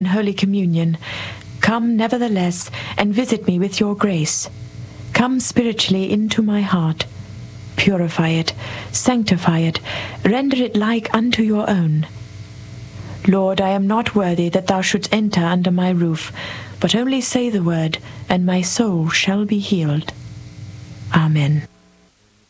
in Holy Communion, come nevertheless and visit me with your grace. Come spiritually into my heart. Purify it, sanctify it, render it like unto your own. Lord, I am not worthy that thou shouldst enter under my roof, but only say the word, and my soul shall be healed. Amen.